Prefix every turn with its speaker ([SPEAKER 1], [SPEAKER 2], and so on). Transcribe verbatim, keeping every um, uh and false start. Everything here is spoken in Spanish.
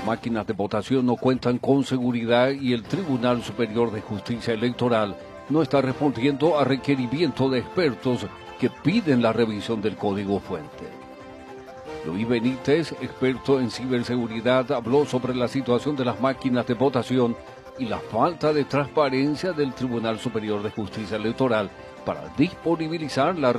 [SPEAKER 1] máquinas de votación no cuentan con seguridad y el Tribunal Superior de Justicia Electoral no está respondiendo a requerimiento de expertos que piden la revisión del código fuente. Luis Benítez, experto en ciberseguridad, habló sobre la situación de las máquinas de votación y la falta de transparencia del Tribunal Superior de Justicia Electoral para disponibilizar la